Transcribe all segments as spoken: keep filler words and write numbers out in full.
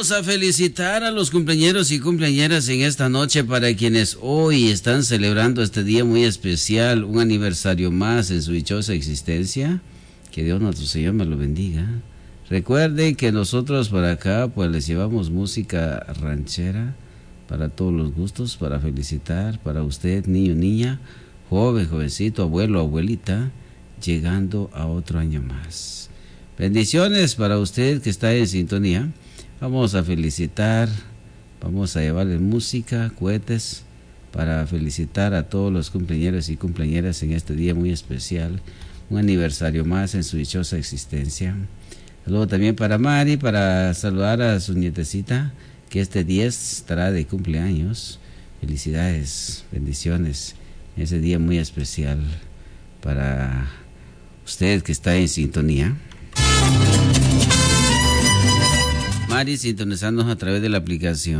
Vamos a felicitar a los cumpleañeros y cumpleañeras en esta noche para quienes hoy están celebrando este día muy especial, un aniversario más en su dichosa existencia. Que Dios nuestro Señor me lo bendiga. Recuerden que nosotros por acá pues les llevamos música ranchera para todos los gustos, para felicitar, para usted, niño, niña, joven, jovencito, abuelo, abuelita, llegando a otro año más. Bendiciones para usted que está en sintonía. Vamos a felicitar, vamos a llevarle música, cohetes, para felicitar a todos los cumpleañeros y cumpleañeras en este día muy especial, un aniversario más en su dichosa existencia. Luego también para Mari, para saludar a su nietecita, que este diez estará de cumpleaños. Felicidades, bendiciones, en ese día muy especial para usted que está en sintonía. Mari, sintonizándonos a través de la aplicación.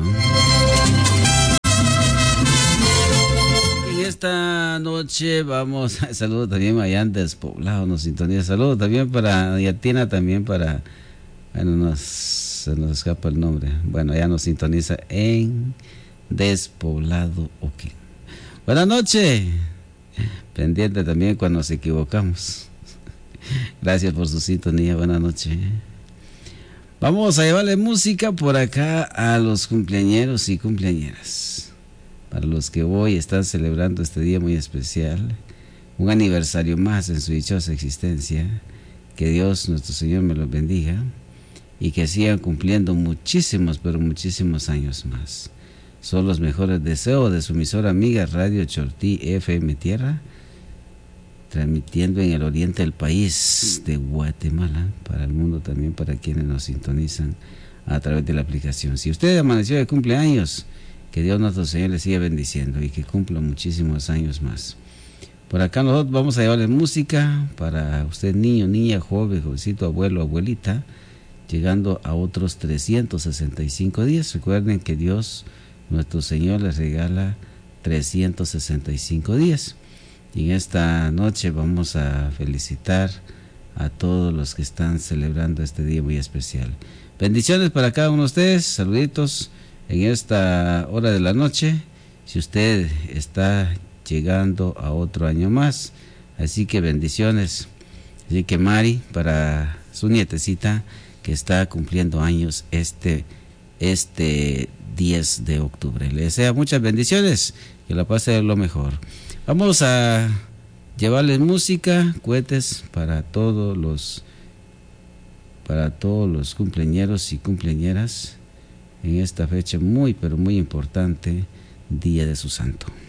En esta noche vamos, saludo también a Mayán Despoblado, nos sintoniza. Saludo también para Yatina, también para, bueno, nos, se nos escapa el nombre. Bueno, ya nos sintoniza en Despoblado, ok. Buenas noches. Pendiente también cuando nos equivocamos. Gracias por su sintonía, buenas noches. Vamos a llevarle música por acá a los cumpleañeros y cumpleañeras. Para los que hoy están celebrando este día muy especial, un aniversario más en su dichosa existencia. Que Dios nuestro Señor me los bendiga y que sigan cumpliendo muchísimos, pero muchísimos años más. Son los mejores deseos de su emisora amiga Radio Chortí F M Tierra, transmitiendo en el oriente del país de Guatemala, para el mundo también, para quienes nos sintonizan a través de la aplicación. Si usted amaneció de cumpleaños, que Dios nuestro Señor le siga bendiciendo y que cumpla muchísimos años más. Por acá nosotros vamos a llevarle música para usted, niño, niña, joven, jovencito, abuelo, abuelita, llegando a otros trescientos sesenta y cinco días. Recuerden que Dios nuestro Señor les regala trescientos sesenta y cinco días. Y en esta noche vamos a felicitar a todos los que están celebrando este día muy especial. Bendiciones para cada uno de ustedes, saluditos en esta hora de la noche, si usted está llegando a otro año más. Así que bendiciones. Así que Mari, para su nietecita que está cumpliendo años este, este diez de octubre. Le desea muchas bendiciones, que la pase lo mejor. Vamos a llevarles música, cohetes para todos los para todos los cumpleañeros y cumpleañeras en esta fecha muy pero muy importante, Día de su Santo.